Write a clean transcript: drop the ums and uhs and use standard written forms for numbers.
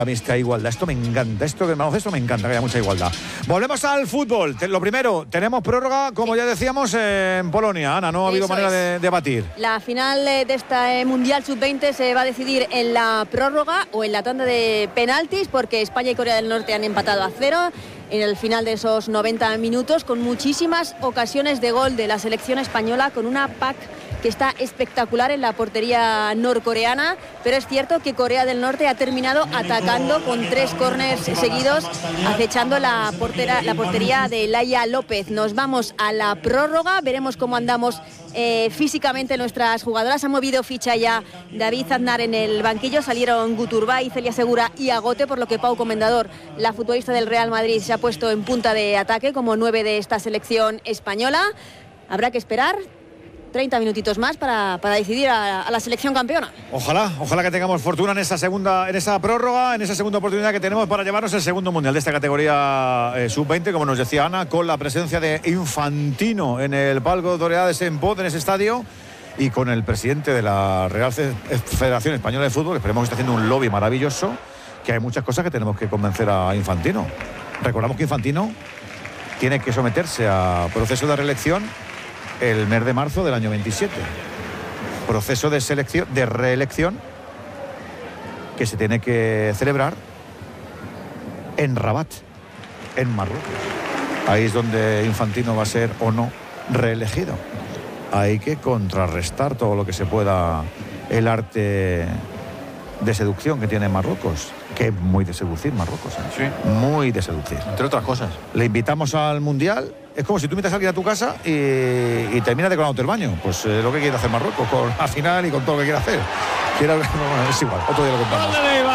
A mí es que hay igualdad, esto me encanta, esto del baloncesto me encanta, que haya mucha igualdad. Volvemos al fútbol. Lo primero, tenemos prórroga, como ya decíamos, en Polonia. Ana, no ha habido manera de debatir. La final de esta Mundial Sub-20 se va a decidir en la prórroga o en la tanda de penaltis, porque España y Corea del Norte han empatado a 0 en el final de esos 90 minutos, con muchísimas ocasiones de gol de la selección española, con una PAC que está espectacular en la portería norcoreana, pero es cierto que Corea del Norte ha terminado atacando con 3 córners seguidos, acechando la portería de Laia López. Nos vamos a la prórroga, veremos cómo andamos físicamente nuestras jugadoras. Ha movido ficha ya David Aznar en el banquillo, salieron Guturbay, Celia Segura y Agote, por lo que Pau Comendador, la futbolista del Real Madrid, se ha puesto en punta de ataque como 9 de esta selección española. Habrá que esperar 30 minutitos más para decidir a la selección campeona. Ojalá que tengamos fortuna en esa prórroga, en esa segunda oportunidad que tenemos para llevarnos el segundo mundial de esta categoría sub-20, como nos decía Ana, con la presencia de Infantino en el palco de Oreades en Pod, en ese estadio, y con el presidente de la Real Federación Española de Fútbol, que esperemos que esté haciendo un lobby maravilloso, que hay muchas cosas que tenemos que convencer a Infantino. Recordamos que Infantino tiene que someterse a proceso de reelección el mes de marzo del año 27. Proceso de reelección que se tiene que celebrar en Rabat, en Marruecos. Ahí es donde Infantino va a ser o no reelegido. Hay que contrarrestar todo lo que se pueda el arte de seducción que tiene Marruecos, que es muy de seducir Marruecos, ¿eh? Sí. Muy de seducir. Entre otras cosas. Le invitamos al Mundial. Es como si tú invitas a alguien a tu casa y terminas decorándote el baño. Pues lo que quiere hacer Marruecos con la final y con todo lo que quiere hacer. Es igual, otro día lo contamos.